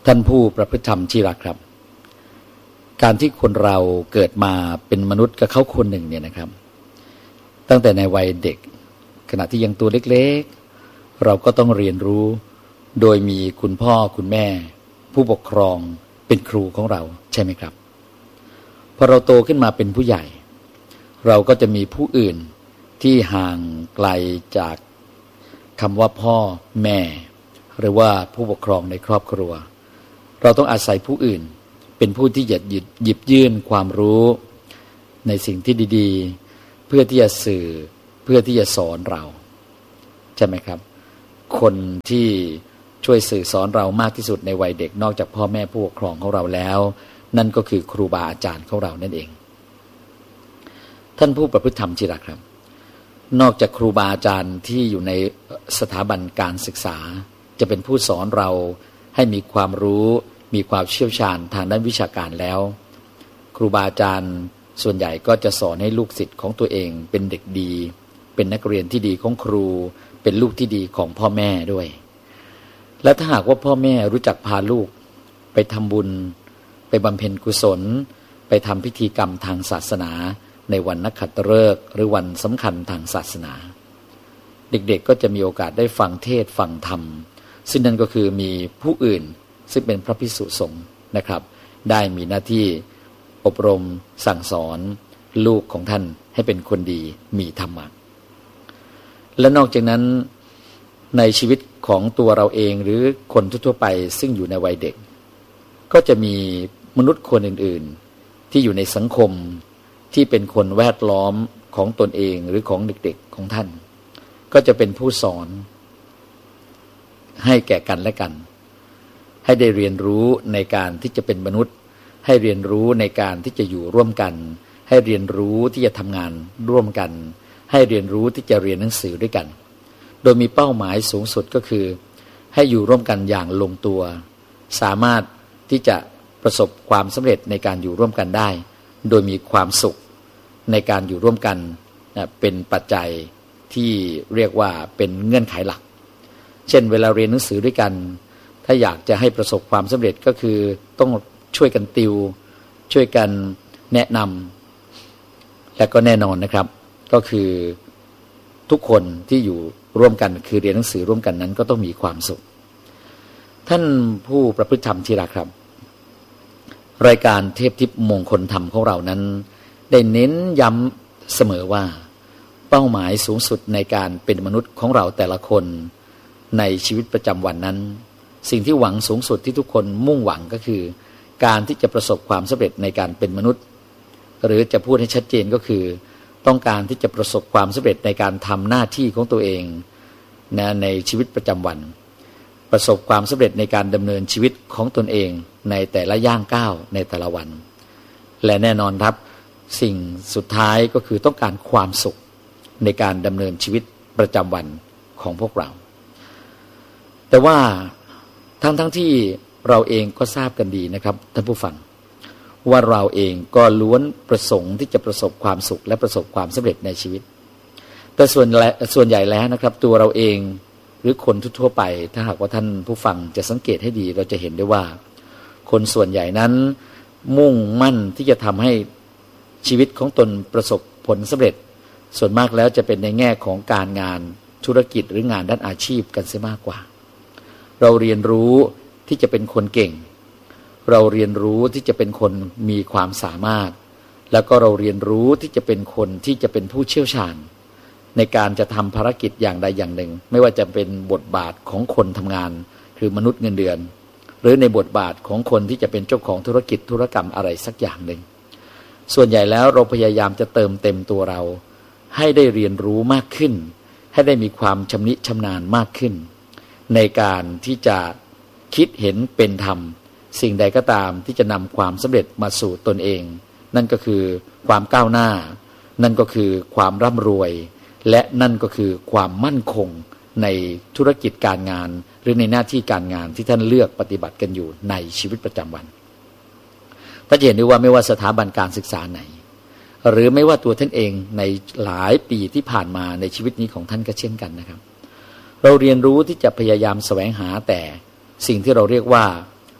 ท่านผู้ประพฤติธรรมที่รักครับการที่คนเราเกิดมาเป็นมนุษย์กับเขาคนหนึ่งเนี่ยนะครับตั้งแต่ในวัยเด็กขณะที่ยังตัวเล็กๆเราก็ต้องเรียนรู้โดยมีคุณพ่อคุณแม่ผู้ปกครองเป็นครูของเราใช่ไหมครับพอเราโตขึ้นมาเป็นผู้ใหญ่เราก็จะมีผู้อื่นที่ห่างไกลจากคำว่าพ่อแม่หรือว่าผู้ปกครองในครอบครัวเราต้องอาศัยผู้อื่นเป็นผู้ที่จะหยิบยื่นความรู้ในสิ่งที่ดีๆเพื่อที่จะสื่อเพื่อที่จะสอนเราใช่ไหมครับคนที่ช่วยสื่อสอนเรามากที่สุดในวัยเด็กนอกจากพ่อแม่ผู้ปกครองของเราแล้วนั่นก็คือครูบาอาจารย์ของเรานั่นเองท่านผู้ประพฤติธรรมที่รักครับนอกจากครูบาอาจารย์ที่อยู่ในสถาบันการศึกษาจะเป็นผู้สอนเราให้มีความรู้มีความเชี่ยวชาญทางด้านวิชาการแล้วครูบาอาจารย์ส่วนใหญ่ก็จะสอนให้ลูกศิษย์ของตัวเองเป็นเด็กดีเป็นนักเรียนที่ดีของครูเป็นลูกที่ดีของพ่อแม่ด้วยและถ้าหากว่าพ่อแม่รู้จักพาลูกไปทำบุญไปบำเพ็ญกุศลไปทำพิธีกรรมทางศาสนาในวันนักขัตฤกษ์หรือวันสำคัญทางศาสนาเด็กๆก็จะมีโอกาสได้ฟังเทศน์ฟังธรรมซึ่งนั่นก็คือมีผู้อื่นซึ่งเป็นพระภิกษุสงฆ์นะครับได้มีหน้าที่อบรมสั่งสอนลูกของท่านให้เป็นคนดีมีธรรมะและนอกจากนั้นในชีวิตของตัวเราเองหรือคนทั่วไปซึ่งอยู่ในวัยเด็กก็จะมีมนุษย์คนอื่นๆที่อยู่ในสังคมที่เป็นคนแวดล้อมของตนเองหรือของเด็กๆของท่านก็จะเป็นผู้สอนให้แก่กันและกันให้ได้เรียนรู้ในการที่จะเป็นมนุษย์ให้เรียนรู้ในการที่จะอยู่ร่วมกันให้เรียนรู้ที่จะทำงานร่วมกันให้เรียนรู้ที่จะเรียนหนังสือด้วยกันโดยมีเป้าหมายสูงสุดก็คือให้อยู่ร่วมกันอย่างลงตัวสามารถที่จะประสบความสำเร็จในการอยู่ร่วมกันได้โดยมีความสุขในการอยู่ร่วมกันเป็นปัจจัยที่เรียกว่าเป็นเงื่อนไขหลักเช่นเวลาเรียนหนังสือด้วยกันถ้าอยากจะให้ประสบความสำเร็จก็คือต้องช่วยกันติวช่วยกันแนะนำและก็แน่นอนนะครับก็คือทุกคนที่อยู่ร่วมกันคือเรียนหนังสือร่วมกันนั้นก็ต้องมีความสุขท่านผู้ประพฤติธรรมที่รักครับรายการเทพทิพย์มงคลธรรมของเรานั้นได้เน้นย้ำเสมอว่าเป้าหมายสูงสุดในการเป็นมนุษย์ของเราแต่ละคนในชีวิตประจำวันนั้นสิ่งที่หวังสูงสุดที่ทุกคนมุ่งหวังก็คือการที่จะประสบความสำเร็จในการเป็นมนุษย์หรือจะพูดให้ชัดเจนก็คือต้องการที่จะประสบความสำเร็จในการทำหน้าที่ของตัวเองในชีวิตประจำวันประสบความสำเร็จในการดำเนินชีวิตของตนเองในแต่ละย่างก้าวในแต่ละวันและแน่นอนครับสิ่งสุดท้ายก็คือต้องการความสุขในการดำเนินชีวิตประจำวันของพวกเราแต่ว่าทั้งที่เราเองก็ทราบกันดีนะครับท่านผู้ฟังว่าเราเองก็ล้วนประสงค์ที่จะประสบความสุขและประสบความสำเร็จในชีวิตแต่ส่วนใหญ่แล้วนะครับตัวเราเองหรือคนทั่วไปถ้าหากว่าท่านผู้ฟังจะสังเกตให้ดีเราจะเห็นได้ว่าคนส่วนใหญ่นั้นมุ่งมั่นที่จะทำให้ชีวิตของตนประสบผลสำเร็จส่วนมากแล้วจะเป็นในแง่ของการงานธุรกิจหรืองานด้านอาชีพกันเสียมากกว่าเราเรียนรู้ที่จะเป็นคนเก่งเราเรียนรู้ที่จะเป็นคนมีความสามารถแล้วก็เราเรียนรู้ที่จะเป็นคนที่จะเป็นผู้เชี่ยวชาญในการจะทำภารกิจอย่างใดอย่างหนึ่งไม่ว่าจะเป็นบทบาทของคนทำงานคือมนุษย์เงินเดือนหรือในบทบาทของคนที่จะเป็นเจ้าของธุรกิจธุรกรรมอะไรสักอย่างหนึ่งส่วนใหญ่แล้วเราพยายามจะเติมเต็มตัวเราให้ได้เรียนรู้มากขึ้นให้ได้มีความชำนิชำนาญมากขึ้นในการที่จะคิดเห็นเป็นธรรมสิ่งใดก็ตามที่จะนำความสำเร็จมาสู่ตนเองนั่นก็คือความก้าวหน้านั่นก็คือความร่ำรวยและนั่นก็คือความมั่นคงในธุรกิจการงานหรือในหน้าที่การงานที่ท่านเลือกปฏิบัติกันอยู่ในชีวิตประจำวันท่านจะเห็นได้ว่าไม่ว่าสถาบันการศึกษาไหนหรือไม่ว่าตัวท่านเองในหลายปีที่ผ่านมาในชีวิตนี้ของท่านก็เช่นกันนะครับเราเรียนรู้ที่จะพยายามแสวงหาแต่สิ่งที่เราเรียกว่า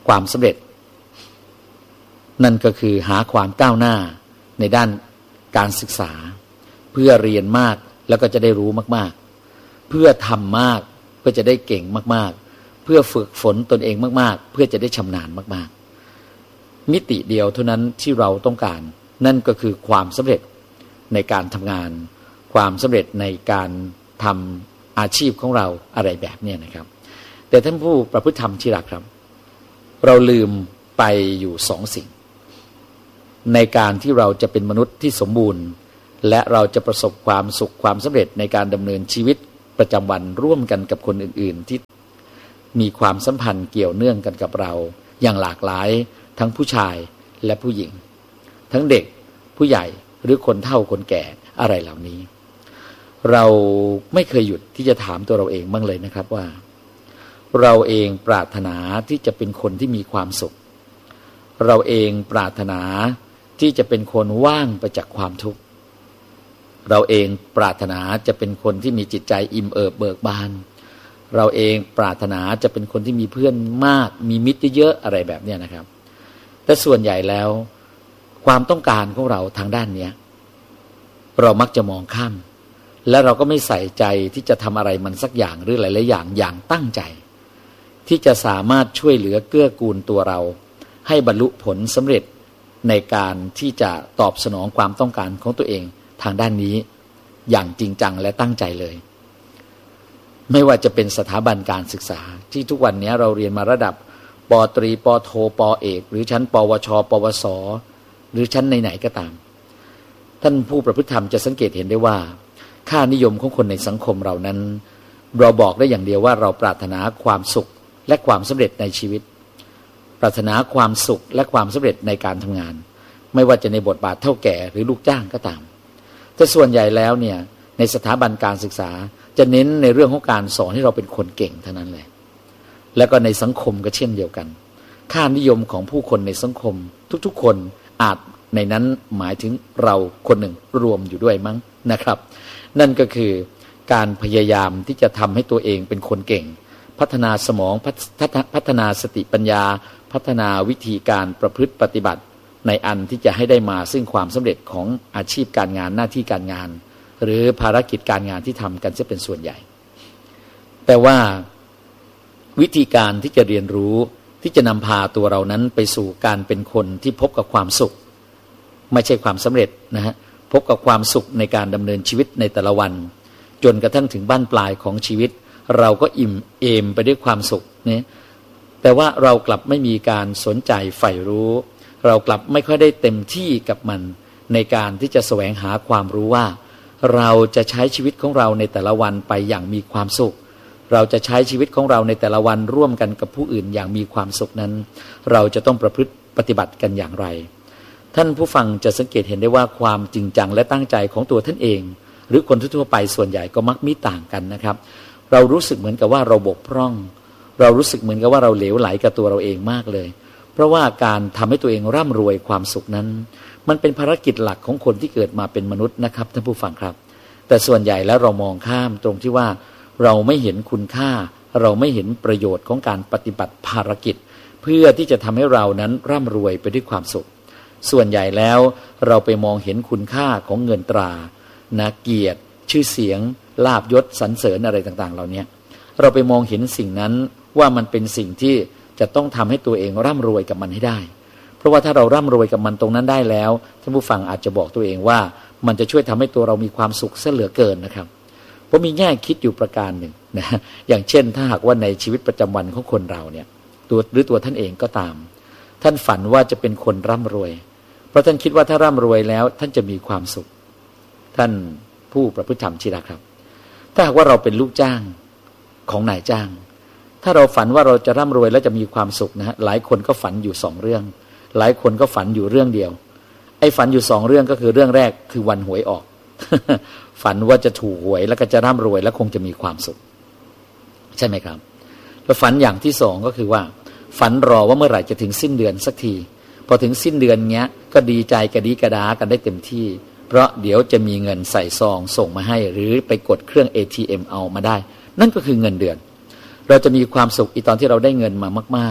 ความสำเร็จนั่นก็คือหาความก้าวหน้าในด้านการศึกษาเพื่อเรียนมากแล้วก็จะได้รู้มากๆเพื่อทำมากเพื่อจะได้เก่งมากๆเพื่อฝึกฝนตนเองมากๆเพื่อจะได้ชำนาญมากๆมิติเดียวเท่านั้นที่เราต้องการนั่นก็คือความสำเร็จในการทำงานความสำเร็จในการทำอาชีพของเราอะไรแบบนี้นะครับแต่ท่านผู้ประพฤติธรรมที่รักครับเราลืมไปอยู่สองสิ่งในการที่เราจะเป็นมนุษย์ที่สมบูรณ์และเราจะประสบความสุขความสำเร็จในการดำเนินชีวิตประจำวันร่วมกันกับคนอื่นๆที่มีความสัมพันธ์เกี่ยวเนื่องกันกับเราอย่างหลากหลายทั้งผู้ชายและผู้หญิงทั้งเด็กผู้ใหญ่หรือคนเฒ่าคนแก่อะไรเหล่านี้เราไม่เคยหยุดที่จะถามตัวเราเองบ้างเลยนะครับว่าเราเองปรารถนาที่จะเป็นคนที่มีความสุขเราเองปรารถนาที่จะเป็นคนว่างไปจากความทุกข์เราเองปรารถนาจะเป็นคนที่มีจิตใจอิ่มเอิบเบิกบานเราเองปรารถนาจะเป็นคนที่มีเพื่อนมากมีมิตรเยอะๆอะไรแบบนี้นะครับแต่ส่วนใหญ่แล้วความต้องการของเราทางด้านนี้เรามักจะมองข้ามและเราก็ไม่ใส่ใจที่จะทำอะไรมันสักอย่างหรือหลายๆอย่างตั้งใจที่จะสามารถช่วยเหลือเกื้อกูลตัวเราให้บรรลุผลสำเร็จในการที่จะตอบสนองความต้องการของตัวเองทางด้านนี้อย่างจริงจังและตั้งใจเลยไม่ว่าจะเป็นสถาบันการศึกษาที่ทุกวันนี้เราเรียนมาระดับป.ตรีป.โทป.เอกหรือชั้นปวชปวสหรือชั้นไหนๆก็ตามท่านผู้ประพฤติธรรมจะสังเกตเห็นได้ว่าค่านิยมของคนในสังคมเรานั้นเราบอกได้อย่างเดียวว่าเราปรารถนาความสุขและความสำเร็จในชีวิตปรารถนาความสุขและความสำเร็จในการทำงานไม่ว่าจะในบทบาทเท่าแก่หรือลูกจ้างก็ตามแต่ส่วนใหญ่แล้วเนี่ยในสถาบันการศึกษาจะเน้นในเรื่องของการสอนให้เราเป็นคนเก่งเท่านั้นเลยแล้วก็ในสังคมก็เช่นเดียวกันค่านิยมของผู้คนในสังคมทุกๆคนอาจในนั้นหมายถึงเราคนหนึ่งรวมอยู่ด้วยมั้งนะครับนั่นก็คือการพยายามที่จะทำให้ตัวเองเป็นคนเก่งพัฒนาสมองพัฒนาสติปัญญาพัฒนาวิธีการประพฤติปฏิบัติในอันที่จะให้ได้มาซึ่งความสำเร็จของอาชีพการงานหน้าที่การงานหรือภารกิจการงานที่ทำกันจะเป็นส่วนใหญ่แต่ว่าวิธีการที่จะเรียนรู้ที่จะนำพาตัวเรานั้นไปสู่การเป็นคนที่พบกับความสุขไม่ใช่ความสำเร็จนะฮะพบกับความสุขในการดำเนินชีวิตในแต่ละวันจนกระทั่งถึงบั้นปลายของชีวิตเราก็อิ่มเอมไปด้วยความสุขเนี่ยแต่ว่าเรากลับไม่มีการสนใจใฝ่รู้เรากลับไม่ค่อยได้เต็มที่กับมันในการที่จะแสวงหาความรู้ว่าเราจะใช้ชีวิตของเราในแต่ละวันไปอย่างมีความสุขเราจะใช้ชีวิตของเราในแต่ละวันร่วมกันกับผู้อื่นอย่างมีความสุขนั้นเราจะต้องประพฤติปฏิบัติกันอย่างไรท่านผู้ฟังจะสังเกตเห็นได้ว่าความจริงจังและตั้งใจของตัวท่านเองหรือคนทั่วไปส่วนใหญ่ก็มักมีต่างกันนะครับเรารู้สึกเหมือนกับว่าเราบกพร่องเรารู้สึกเหมือนกับว่าเราเหลวไหลกับตัวเราเองมากเลยเพราะว่าการทำให้ตัวเองร่ำรวยความสุขนั้นมันเป็นภารกิจหลักของคนที่เกิดมาเป็นมนุษย์นะครับท่านผู้ฟังครับแต่ส่วนใหญ่แล้วเรามองข้ามตรงที่ว่าเราไม่เห็นคุณค่าเราไม่เห็นประโยชน์ของการปฏิบัติภารกิจเพื่อที่จะทำให้เรานั้นร่ำรวยไปด้วยความสุขส่วนใหญ่แล้วเราไปมองเห็นคุณค่าของเงินตรานะเกียรติชื่อเสียงลาภยศสรรเสริญอะไรต่างๆเหล่านี้เราไปมองเห็นสิ่งนั้นว่ามันเป็นสิ่งที่จะต้องทำให้ตัวเองร่ำรวยกับมันให้ได้เพราะว่าถ้าเราร่ำรวยกับมันตรงนั้นได้แล้วท่านผู้ฟังอาจจะบอกตัวเองว่ามันจะช่วยทำให้ตัวเรามีความสุขเสียเหลือเกินนะครับเพราะมีแง่คิดอยู่ประการหนึ่งนะอย่างเช่นถ้าหากว่าในชีวิตประจำวันของคนเราเนี่ยตัวท่านเองก็ตามท่านฝันว่าจะเป็นคนร่ำรวยเพราะท่านคิดว่าถ้าร่ำรวยแล้วท่านจะมีความสุขท่านผู้ประพฤติธรรมที่รักครับถ้าหากว่าเราเป็นลูกจ้างของนายจ้างถ้าเราฝันว่าเราจะร่ำรวยแล้วจะมีความสุขนะฮะหลายคนก็ฝันอยู่2เรื่องหลายคนก็ฝันอยู่เรื่องเดียวไอ้ฝันอยู่2เรื่องก็คือเรื่องแรกคือวันหวยออก ฝันว่าจะถูกหวยแล้วก็จะร่ำรวยแล้วคงจะมีความสุขใช่ไหมครับแล้วฝันอย่างที่2ก็คือว่าฝันรอว่าเมื่อไหร่จะถึงสิ้นเดือนสักทีพอถึงสิ้นเดือนเงี้ยก็ดีใจกระดีกระดากันได้เต็มที่เพราะเดี๋ยวจะมีเงินใส่ซองส่งมาให้หรือไปกดเครื่อง ATM เอามาได้นั่นก็คือเงินเดือนเราจะมีความสุขอีตอนที่เราได้เงินมามากๆ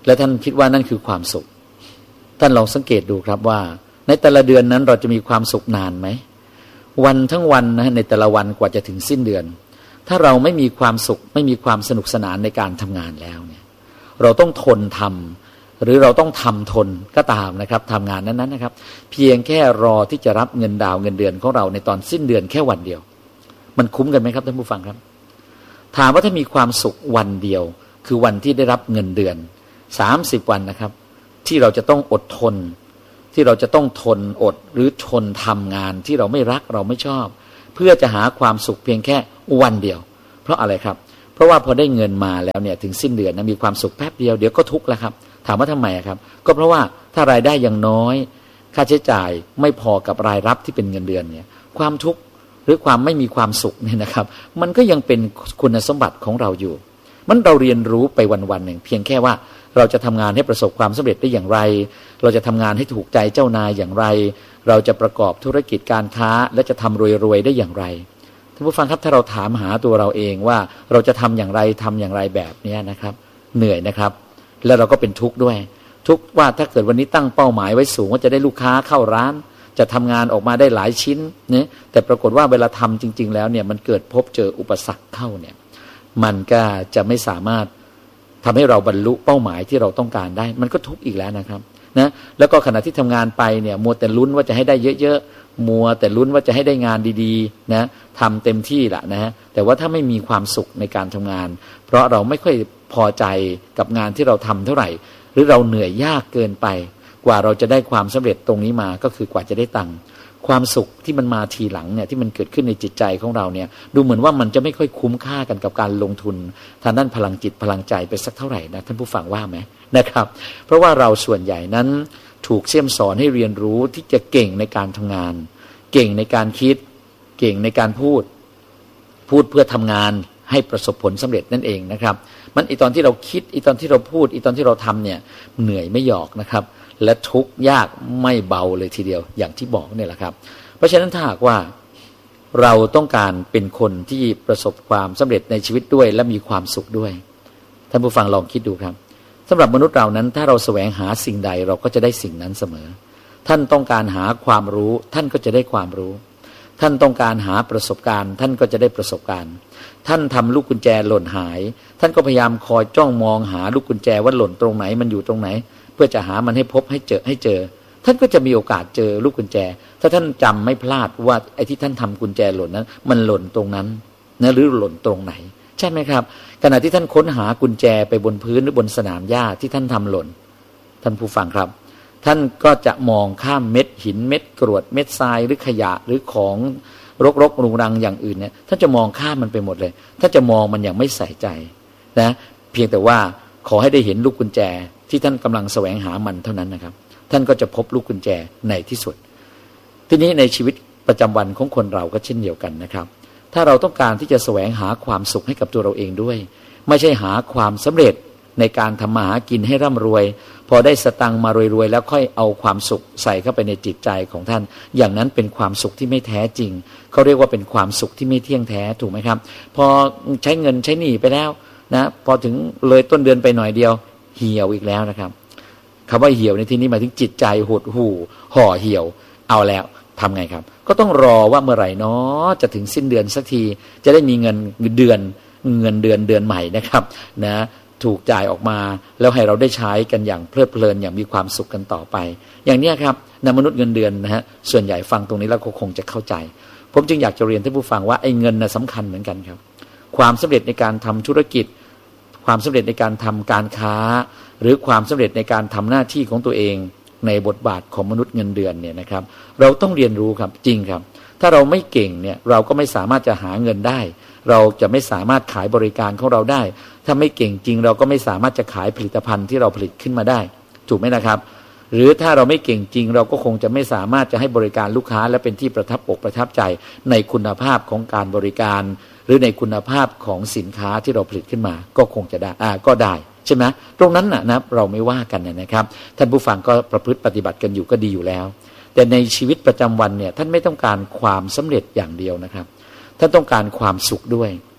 และท่านคิดว่านั่นคือความสุขท่านลองสังเกตดูครับว่าในแต่ละเดือนนั้นเราจะมีความสุขนานไหมวันทั้งวันนะในแต่ละวันกว่าจะถึงสิ้นเดือนถ้าเราไม่มีความสุขไม่มีความสนุกสนานในการทำงานแล้วเนี่ยเราต้องทนทำหรือเราต้องทำทนก็ตามนะครับทำงานนั้นๆนะครับเพียงแค่รอที่จะรับเงินดาวเงินเดือนของเราในตอนสิ้นเดือนแค่วันเดียวมันคุ้มกันไหมครับท่านผู้ฟังครับถามว่าถ้ามีความสุขวันเดียวคือวันที่ได้รับเงินเดือน30วันนะครับที่เราจะต้องอดทนที่เราจะต้องทนอดหรือทนทำงานที่เราไม่รักเราไม่ชอบเพื่อจะหาความสุขเพียงแค่วันเดียวเพราะอะไรครับเพราะว่าพอได้เงินมาแล้วเนี่ยถึงสิ้นเดือนนะมีความสุขแป๊บเดียวเดี๋ยวก็ทุกข์แล้วครับถามว่าทำไมครับก็เพราะว่าถ้ารายได้ยังน้อยค่าใช้จ่ายไม่พอกับรายรับที่เป็นเงินเดือนเนี่ยความทุกข์หรือความไม่มีความสุขเนี่ยนะครับมันก็ยังเป็นคุณสมบัติของเราอยู่มันเราเรียนรู้ไปวันๆหนึ่งเพียงแค่ว่าเราจะทำงานให้ประสบความสำเร็จได้อย่างไรเราจะทำงานให้ถูกใจเจ้านายอย่างไรเราจะประกอบธุรกิจการค้าและจะทำรวยๆได้อย่างไรท่านผู้ฟังครับถ้าเราถามหาตัวเราเองว่าเราจะทำอย่างไรทำอย่างไรแบบนี้นะครับเหนื่อยนะครับแล้วเราก็เป็นทุกข์ด้วยทุกข์ว่าถ้าเกิดวันนี้ตั้งเป้าหมายไว้สูงว่าจะได้ลูกค้าเข้าร้านจะทำงานออกมาได้หลายชิ้นเนี่ยแต่ปรากฏว่าเวลาทำจริงๆแล้วเนี่ยมันเกิดพบเจออุปสรรคเข้าเนี่ยมันก็จะไม่สามารถทำให้เราบรรลุเป้าหมายที่เราต้องการได้มันก็ทุกข์อีกแล้วนะครับนะแล้วก็ขณะที่ทำงานไปเนี่ยมัวแต่ลุ้นว่าจะให้ได้เยอะๆมัวแต่ลุ้นว่าจะให้ได้งานดีๆนะทำเต็มที่แหละนะฮะแต่ว่าถ้าไม่มีความสุขในการทำงานเพราะเราไม่ค่อยพอใจกับงานที่เราทำเท่าไหร่หรือเราเหนื่อยยากเกินไปกว่าเราจะได้ความสำเร็จตรงนี้มาก็คือกว่าจะได้ตังค์ความสุขที่มันมาทีหลังเนี่ยที่มันเกิดขึ้นในจิตใจของเราเนี่ยดูเหมือนว่ามันจะไม่ค่อยคุ้มค่ากันกับการลงทุนทางด้านพลังจิตพลังใจไปสักเท่าไหร่นะท่านผู้ฟังว่าไหมนะครับเพราะว่าเราส่วนใหญ่นั้นถูกเสี่ยมสอนให้เรียนรู้ที่จะเก่งในการทำงานเก่งในการคิดเก่งในการพูดเพื่อทำงานให้ประสบผลสำเร็จนั่นเองนะครับมันตอนที่เราคิดตอนที่เราพูดตอนที่เราทำเนี่ยเหนื่อยไม่หยอกนะครับและทุกข์ยากไม่เบาเลยทีเดียวอย่างที่บอกเนี่ยแหละครับเพราะฉะนั้นถ้าหากว่าเราต้องการเป็นคนที่ประสบความสำเร็จในชีวิตด้วยและมีความสุขด้วยท่านผู้ฟังลองคิดดูครับสำหรับมนุษย์เรานั้นถ้าเราแสวงหาสิ่งใดเราก็จะได้สิ่งนั้นเสมอท่านต้องการหาความรู้ท่านก็จะได้ความรู้ท่านต้องการหาประสบการณ์ท่านก็จะได้ประสบการณ์ท่านทำลูกกุญแจหล่นหายท่านก็พยายามคอยจ้องมองหาลูกกุญแจว่าหล่นตรงไหนมันอยู่ตรงไหนเพื่อจะหามันให้พบให้เจอท่านก็จะมีโอกาสเจอลูกกุญแจถ้าท่านจำไม่พลาดว่าไอ้ที่ท่านทำกุญแจหล่นนั้นมันหล่นตรงนั้นนะหรือหล่นตรงไหนใช่ไหมครับขณะที่ท่านค้นหากุญแจไปบนพื้นหรือบนสนามหญ้าที่ท่านทำหล่นท่านผู้ฟังครับท่านก็จะมองข้ามเม็ดหินเม็ดกรวดเม็ดทรายหรือขยะหรือของรกรุงรังอย่างอื่นเนี่ยท่านจะมองข้ามมันไปหมดเลยท่านจะมองมันอย่างไม่ใส่ใจนะเพียงแต่ว่าขอให้ได้เห็นลูกกุญแจที่ท่านกำลังแสวงหามันเท่านั้นนะครับท่านก็จะพบลูกกุญแจในที่สุดทีนี้ในชีวิตประจำวันของคนเราก็เช่นเดียวกันนะครับถ้าเราต้องการที่จะแสวงหาความสุขให้กับตัวเราเองด้วยไม่ใช่หาความสำเร็จในการทำมาหากินให้ร่ำรวยพอได้สตังค์มารวยๆแล้วค่อยเอาความสุขใส่เข้าไปในจิตใจของท่านอย่างนั้นเป็นความสุขที่ไม่แท้จริงเขาเรียกว่าเป็นความสุขที่ไม่เที่ยงแท้ถูกไหมครับพอใช้เงินใช้หนี้ไปแล้วนะพอถึงเลยต้นเดือนไปหน่อยเดียวเหี่ยวอีกแล้วนะครับคำว่าเหี่ยวในที่นี้หมายถึงจิตใจหดหู่ห่อเหี่ยวเอาแล้วทำไงครับก็ต้องรอว่าเมื่อไหร่เนาะจะถึงสิ้นเดือนสักทีจะได้มีเงินเดือนใหม่นะครับนะถูกจ่ายออกมาแล้วให้เราได้ใช้กันอย่างเพลิดเพลินอย่างมีความสุขกันต่อไปอย่างนี้ครับมนุษย์เงินเดือนนะฮะส่วนใหญ่ฟังตรงนี้แล้วก็คงจะเข้าใจผมจึงอยากจะเรียนท่านผู้ฟังว่าไอ้เงินน่ะสำคัญเหมือนกันครับความสำเร็จในการทำธุรกิจความสำเร็จในการทำการค้าหรือความสำเร็จในการทำหน้าที่ของตัวเองในบทบาทของมนุษย์เงินเดือนเนี่ยนะครับเราต้องเรียนรู้ครับจริงครับถ้าเราไม่เก่งเนี่ยเราก็ไม่สามารถจะหาเงินได้เราจะไม่สามารถขายบริการของเราได้ถ้าไม่เก่งจริงเราก็ไม่สามารถจะขายผลิตภัณฑ์ที่เราผลิตขึ้นมาได้ถูกไหมนะครับหรือถ้าเราไม่เก่งจริงเราก็คงจะไม่สามารถจะให้บริการลูกค้าและเป็นที่ประทับอกประทับใจในคุณภาพของการบริการหรือในคุณภาพของสินค้าที่เราผลิตขึ้นมาก็คงจะได้ก็ได้ใช่ไหมตรงนั้นนะเราไม่ว่ากันนะครับท่านผู้ฟังก็ประพฤติปฏิบัติกันอยู่ก็ดีอยู่แล้วแต่ในชีวิตประจำวันเนี่ยท่านไม่ต้องการความสำเร็จอย่างเดียวนะครับท่านต้องการความสุขด้วย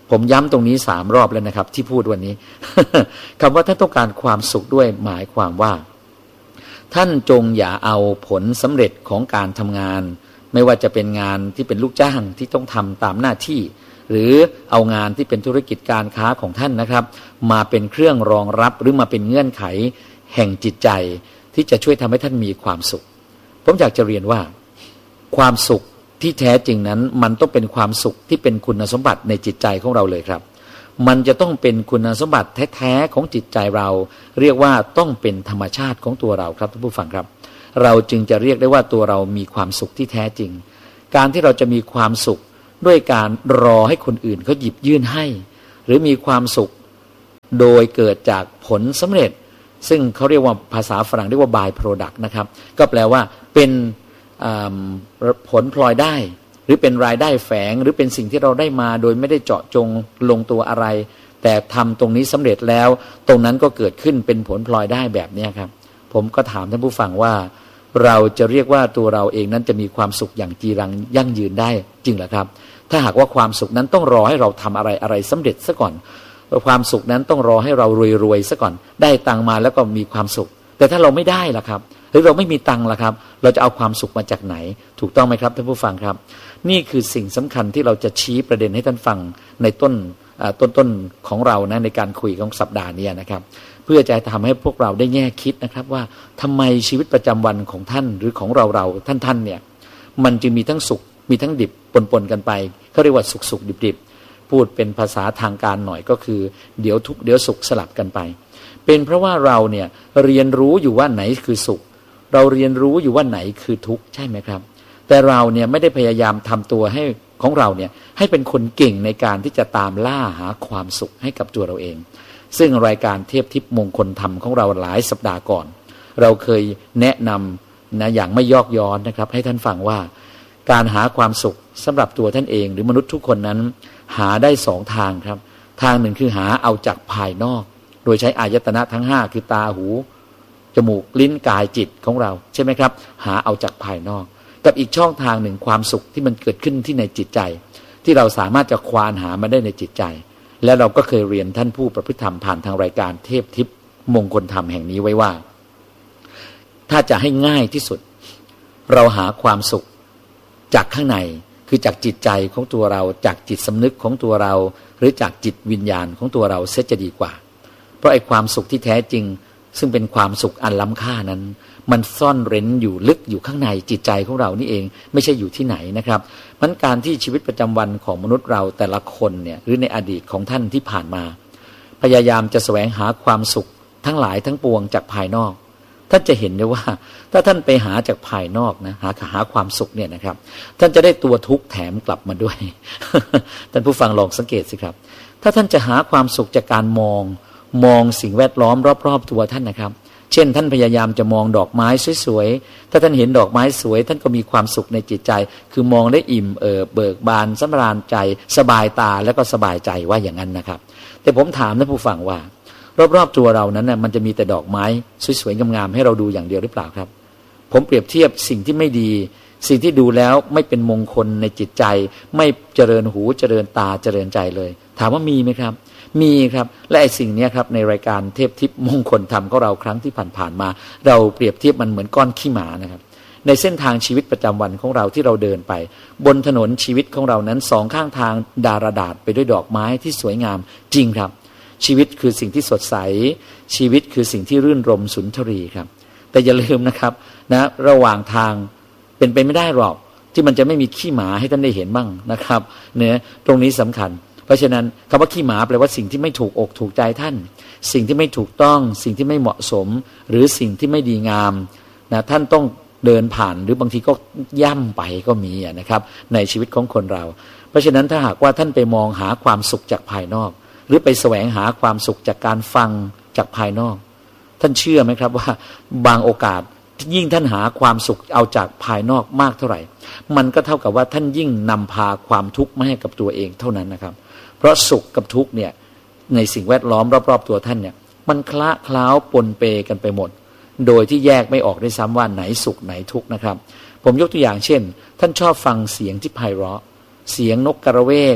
ผมย้ำตรงนี้3 รอบแล้วนะครับที่พูดวันนี้ คำว่าท่านต้องการความสุขด้วยหมายความว่าท่านจงอย่าเอาผลสำเร็จของการทำงานไม่ว่าจะเป็นงานที่เป็นลูกจ้างที่ต้องทำตามหน้าที่หรือเอางานที่เป็นธุรกิจการค้าของท่านนะครับมาเป็นเครื่องรองรับหรือมาเป็นเงื่อนไขแห่งจิตใจที่จะช่วยทำให้ท่านมีความสุขผมอยากจะเรียนว่าความสุขที่แท้จริงนั้นมันต้องเป็นความสุขที่เป็นคุณสมบัติในจิตใจของเราเลยครับมันจะต้องเป็นคุณสมบัติแท้ๆของจิตใจเราเรียกว่าต้องเป็นธรรมชาติของตัวเราครับท่านผู้ฟังครับเราจึงจะเรียกได้ว่าตัวเรามีความสุขที่แท้จริงการที่เราจะมีความสุขด้วยการรอให้คนอื่นเขาหยิบยื่นให้หรือมีความสุขโดยเกิดจากผลสำเร็จซึ่งเขาเรียกว่าภาษาฝรั่งเรียกว่า by product นะครับก็แปลว่าเป็นผลพลอยได้หรือเป็นรายได้แฝงหรือเป็นสิ่งที่เราได้มาโดยไม่ได้เจาะจงลงตัวอะไรแต่ทำตรงนี้สำเร็จแล้วตรงนั้นก็เกิดขึ้นเป็นผลพลอยได้แบบนี้ครับผมก็ถามท่านผู้ฟังว่าเราจะเรียกว่าตัวเราเองนั้นจะมีความสุขอย่างจีรังยั่งยืนได้จริงเหรอครับถ้าหากว่าความสุขนั้นต้องรอให้เราทำอะไรสำเร็จซะก่อนความสุขนั้นต้องรอให้เรารวยซะก่อนได้ตังมาแล้วก็มีความสุขแต่ถ้าเราไม่ได้ล่ะครับหรือเราไม่มีตังล่ะครับเราจะเอาความสุขมาจากไหนถูกต้องไหมครับท่านผู้ฟังครับนี่คือสิ่งสำคัญที่เราจะชี้ประเด็นให้ท่านฟังในต้นของเรานะในการคุยของสัปดาห์นี้นะครับเพื่อจะทำให้พวกเราได้แง่คิดนะครับว่าทำไมชีวิตประจำวันของท่านหรือของเราท่านเนี่ยมันจึงมีทั้งสุขมีทั้งดิบปนกันไปเขาเรียกว่าสุขดิบพูดเป็นภาษาทางการหน่อยก็คือเดี๋ยวทุกข์เดี๋ยวสุขสลับกันไปเป็นเพราะว่าเราเนี่ยเรียนรู้อยู่ว่าไหนคือสุขเราเรียนรู้อยู่ว่าไหนคือทุกข์ใช่ไหมครับแต่เราเนี่ยไม่ได้พยายามทำตัวให้ของเราเนี่ยให้เป็นคนเก่งในการที่จะตามล่าหาความสุขให้กับตัวเราเองซึ่งรายการเทพทิพย์มงคลธรรมของเราหลายสัปดาห์ก่อนเราเคยแนะนำนะอย่างไม่ยอกย้อนนะครับให้ท่านฟังว่าการหาความสุขสำหรับตัวท่านเองหรือมนุษย์ทุกคนนั้นหาได้2 ทางครับทางหนึ่งคือหาเอาจากภายนอกโดยใช้อายตนะทั้ง5คือตาหูจมูกลิ้นกายจิตของเราใช่ไหมครับหาเอาจากภายนอกกับอีกช่องทางหนึ่งความสุขที่มันเกิดขึ้นที่ในจิตใจที่เราสามารถจะควานหามาได้ในจิตใจและเราก็เคยเรียนท่านผู้ประพฤติธรรมผ่านทางรายการเทพทิพย์มงคลธรรมแห่งนี้ไว้ว่าถ้าจะให้ง่ายที่สุดเราหาความสุขจากข้างในคือจากจิตใจของตัวเราจากจิตสำนึกของตัวเราหรือจากจิตวิญญาณของตัวเราเสียจะดีกว่าเพราะไอ้ความสุขที่แท้จริงซึ่งเป็นความสุขอันล้ำค่านั้นมันซ่อนเร้นอยู่ลึกอยู่ข้างในจิตใจของเรานี่เองไม่ใช่อยู่ที่ไหนนะครับมันการที่ชีวิตประจำวันของมนุษย์เราแต่ละคนเนี่ยหรือในอดีตของท่านที่ผ่านมาพยายามจะแสวงหาความสุขทั้งหลายทั้งปวงจากภายนอกท่านจะเห็นได้ว่าถ้าท่านไปหาจากภายนอกนะหาความสุขเนี่ยนะครับท่านจะได้ตัวทุกข์แถมกลับมาด้วย ท่านผู้ฟังลองสังเกตสิครับถ้าท่านจะหาความสุขจากการมองสิ่งแวดล้อมรอบๆตัวท่านนะครับเช่นท่านพยายามจะมองดอกไม้สวยๆถ้าท่านเห็นดอกไม้สวยท่านก็มีความสุขในจิตใจคือมองได้อิ่มเบิกบานสำราญใจสบายตาแล้วก็สบายใจว่าอย่างนั้นนะครับแต่ผมถามท่านผู้ฟังว่ารอบๆตัวเรานั้นน่ะมันจะมีแต่ดอกไม้สวยๆงามๆให้เราดูอย่างเดียวหรือเปล่าครับผมเปรียบเทียบสิ่งที่ไม่ดีสิ่งที่ดูแล้วไม่เป็นมงคลในจิตใจไม่เจริญหูเจริญตาเจริญใจเลยถามว่ามีไหมครับมีครับและไอ้สิ่งนี้ครับในรายการเทพทิพย์มงคลธรรมของเราครั้งที่ผ่านๆมาเราเปรียบเทียบมันเหมือนก้อนขี้หมานะครับในเส้นทางชีวิตประจำวันของเราที่เราเดินไปบนถนนชีวิตของเรานั้น2 ข้างทางดารดาษไปด้วยดอกไม้ที่สวยงามจริงครับชีวิตคือสิ่งที่สดใสชีวิตคือสิ่งที่รื่นรมสุนทรีครับแต่อย่าลืมนะครับนะระหว่างทางเป็นไปไม่ได้หรอกที่มันจะไม่มีขี้หมาให้ท่านได้เห็นบ้างนะครับเนี่ยตรงนี้สำคัญเพราะฉะนั้นคำว่าขี้หมาแปลว่าสิ่งที่ไม่ถูกอกถูกใจท่านสิ่งที่ไม่ถูกต้องสิ่งที่ไม่เหมาะสมหรือสิ่งที่ไม่ดีงามนะท่านต้องเดินผ่านหรือบางทีก็ย่ำไปก็มีนะครับในชีวิตของคนเราเพราะฉะนั้นถ้าหากว่าท่านไปมองหาความสุขจากภายนอกหรือไปแสวงหาความสุขจากการฟังจากภายนอกท่านเชื่อไหมครับว่าบางโอกาสยิ่งท่านหาความสุขเอาจากภายนอกมากเท่าไหร่มันก็เท่ากับว่าท่านยิ่งนำพาความทุกข์มาให้กับตัวเองเท่านั้นนะครับเพราะสุขกับทุกข์เนี่ยในสิ่งแวดล้อมรอบๆตัวท่านเนี่ยมันคละเคล้าปนเปกันไปหมดโดยที่แยกไม่ออกได้ซ้ำว่าไหนสุขไหนทุกข์นะครับผมยกตัวอย่างเช่นท่านชอบฟังเสียงที่ไพเราะเสียงนกกระเวก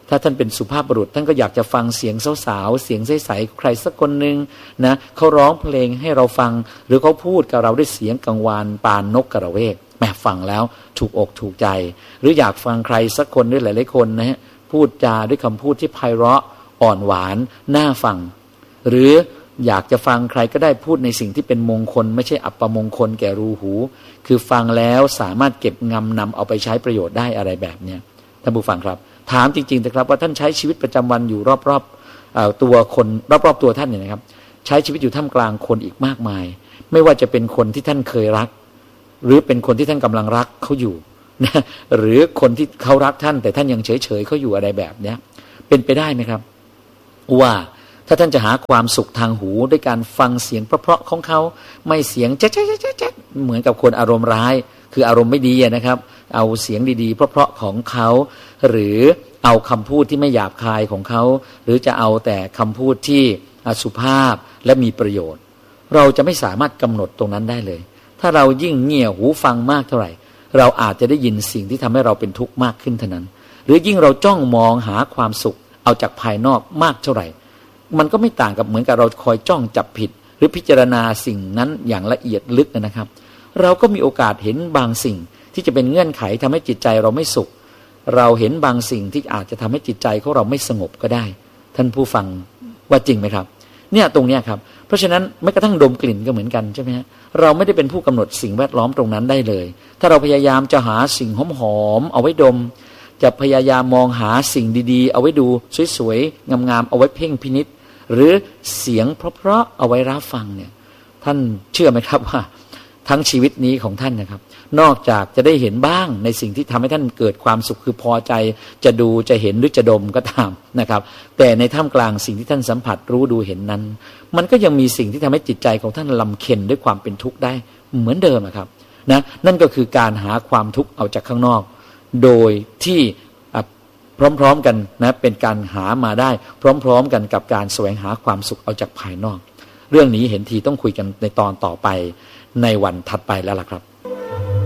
ถ้าท่านเป็นสุภาพบุรุษท่านก็อยากจะฟังเสียงสาวๆเสียงใสๆใครสักคนหนึ่งนะเขาร้องเพลงให้เราฟังหรือเขาพูดกับเราด้วยเสียงกังวานปานนกกระเวกแหมฟังแล้วถูกอกถูกใจหรืออยากฟังใครสักคนด้วยหลายๆคนนะฮะพูดจาด้วยคำพูดที่ไพเราะอ่อนหวานน่าฟังหรืออยากจะฟังใครก็ได้พูดในสิ่งที่เป็นมงคลไม่ใช่อัปมงคลแก่รูหูคือฟังแล้วสามารถเก็บงำนำเอาไปใช้ประโยชน์ได้อะไรแบบเนี้ยท่านผู้ฟังครับถามจริงๆนะครับว่าท่านใช้ชีวิตประจำวันอยู่รอบๆตัวคนรอบๆตัวท่านเนี่ยนะครับใช้ชีวิตอยู่ท่ามกลางคนอีกมากมายไม่ว่าจะเป็นคนที่ท่านเคยรักหรือเป็นคนที่ท่านกำลังรักเขาอยู่นะหรือคนที่เขารักท่านแต่ท่านยังเฉยๆเขาอยู่อะไรแบบเนี้ยเป็นไปได้ไหมครับว่าถ้าท่านจะหาความสุขทางหูด้วยการฟังเสียงเพราะๆของเขาไม่เสียงแจ๊กๆๆๆเหมือนกับคนอารมณ์ร้ายคืออารมณ์ไม่ดีนะครับเอาเสียงดีๆเพราะๆของเขาหรือเอาคำพูดที่ไม่หยาบคายของเขาหรือจะเอาแต่คำพูดที่สุภาพและมีประโยชน์เราจะไม่สามารถกำหนดตรงนั้นได้เลยถ้าเรายิ่งเงี่ยหูฟังมากเท่าไหร่เราอาจจะได้ยินสิ่งที่ทำให้เราเป็นทุกข์มากขึ้นเท่านั้นหรือยิ่งเราจ้องมองหาความสุขเอาจากภายนอกมากเท่าไหร่มันก็ไม่ต่างกับเหมือนกับเราคอยจ้องจับผิดหรือพิจารณาสิ่งนั้นอย่างละเอียดลึกนะครับเราก็มีโอกาสเห็นบางสิ่งที่จะเป็นเงื่อนไขทำให้จิตใจเราไม่สุขเราเห็นบางสิ่งที่อาจจะทำให้จิตใจของเราไม่สงบก็ได้ท่านผู้ฟังว่าจริงไหมครับเนี่ยตรงเนี้ยครับเพราะฉะนั้นแม้กระทั่งดมกลิ่นก็เหมือนกันใช่ไหมฮะเราไม่ได้เป็นผู้กำหนดสิ่งแวดล้อมตรงนั้นได้เลยถ้าเราพยายามจะหาสิ่งหอมๆเอาไว้ดมจะพยายามมองหาสิ่งดีๆเอาไว้ดูสวยๆงามๆเอาไว้เพ่งพินิจหรือเสียงเพราะๆเอาไว้รับฟังเนี่ยท่านเชื่อไหมครับว่าทั้งชีวิตนี้ของท่านนะครับนอกจากจะได้เห็นบ้างในสิ่งที่ทำให้ท่านเกิดความสุขคือพอใจจะดูจะเห็นหรือจะดมก็ตามนะครับแต่ในท่ามกลางสิ่งที่ท่านสัมผัสรู้ดูเห็นนั้นมันก็ยังมีสิ่งที่ทำให้จิตใจของท่านลำเค็ญด้วยความเป็นทุกข์ได้เหมือนเดิมครับนะนั่นก็คือการหาความทุกข์เอาจากข้างนอกโดยที่พร้อมๆกันนะเป็นการหามาได้พร้อมๆกันกับการแสวงหาความสุขเอาจากภายนอกเรื่องนี้เห็นทีต้องคุยกันในตอนต่อไปในวันถัดไปแล้วล่ะครับ